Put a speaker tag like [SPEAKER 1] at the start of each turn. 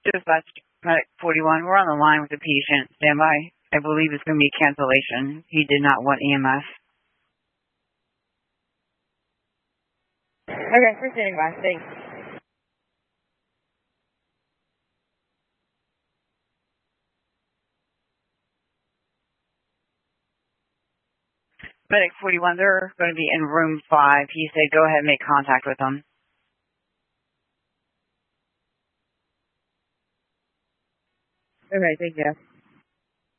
[SPEAKER 1] Dispatch, Medic 41. We're on the line with the patient. Stand by. I believe it's going to be cancellation. He did not want EMS.
[SPEAKER 2] Okay, we're standing by. Thanks.
[SPEAKER 1] Medic 41, they're going to be in room 5. He said go ahead and make contact with them.
[SPEAKER 2] Okay, thank you.